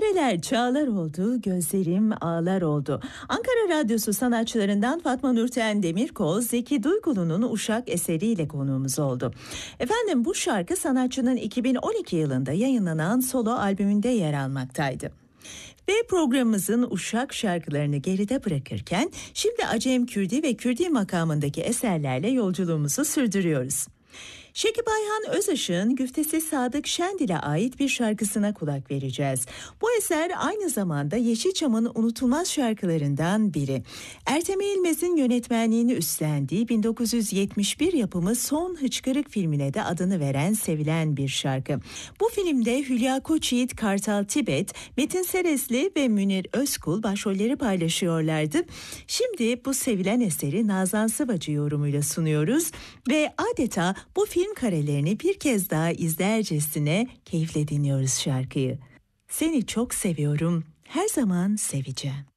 Kareler çağlar oldu, gözlerim ağlar oldu. Ankara Radyosu sanatçılarından Fatma Nurten Demirkoz, Zeki Duygulu'nun Uşak eseriyle konuğumuz oldu. Efendim, bu şarkı sanatçının 2012 yılında yayınlanan solo albümünde yer almaktaydı. Ve programımızın Uşak şarkılarını geride bırakırken şimdi Acem Kürdi ve Kürdi makamındaki eserlerle yolculuğumuzu sürdürüyoruz. Şekip Ayhan Özışık'ın güftesi Sadık Şendil'e ait bir şarkısına kulak vereceğiz. Bu eser aynı zamanda Yeşilçam'ın unutulmaz şarkılarından biri. Ertem İlmez'in yönetmenliğini üstlendiği 1971 yapımı Son Hıçkırık filmine de adını veren sevilen bir şarkı. Bu filmde Hülya Koçyiğit, Kartal Tibet, Metin Seresli ve Münir Özkul başrolleri paylaşıyorlardı. Şimdi bu sevilen eseri Nazan Sıvacı yorumuyla sunuyoruz ve adeta bu film karelerini bir kez daha izlercesine keyifle dinliyoruz şarkıyı. Seni çok seviyorum, her zaman seveceğim.